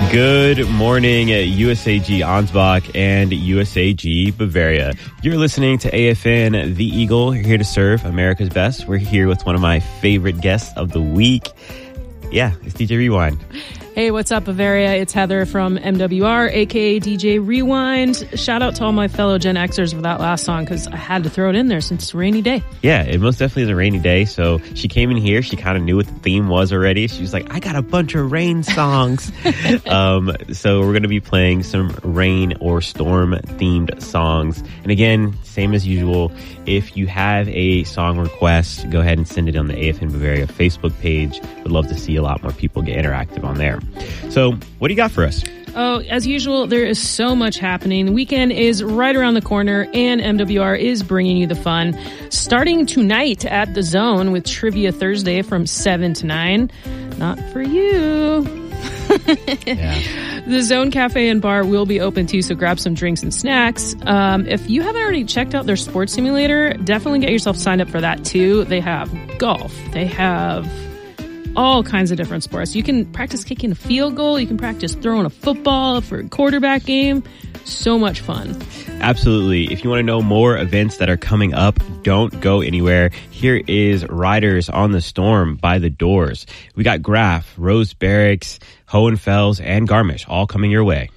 Good morning, USAG Ansbach and USAG Bavaria. You're listening to AFN The Eagle, here to serve America's best. We're here with one of my favorite guests of the week. Yeah, it's DJ Rewind. Hey, what's up, Bavaria? It's Heather from MWR, aka DJ Rewind. Shout out to all my fellow Gen Xers for that last song, because I had to throw it in there since it's a rainy day. Yeah, it most definitely is a rainy day. So she came in here. She kind of knew what the theme was already. She was like, I got a bunch of rain songs. So we're going to be playing some rain or storm themed songs. And again, same as usual, if you have a song request, go ahead and send it on the AFN Bavaria Facebook page. Would love to see a lot more people get interactive on there. So what do you got for us? Oh, as usual, there is so much happening. The weekend is right around the corner, and MWR is bringing you the fun. Starting tonight at The Zone with Trivia Thursday from 7 to 9. Not for you. Yeah. The Zone Cafe and Bar will be open too, so grab some drinks and snacks. If you haven't already checked out their sports simulator, definitely get yourself signed up for that too. They have golf. They have all kinds of different sports. You can practice kicking a field goal. You can practice throwing a football for a quarterback game. So much fun. Absolutely. If you want to know more events that are coming up, don't go anywhere. Here is Riders on the Storm by The Doors. We got Graf, Rose Barracks, Hohenfels, and Garmisch all coming your way.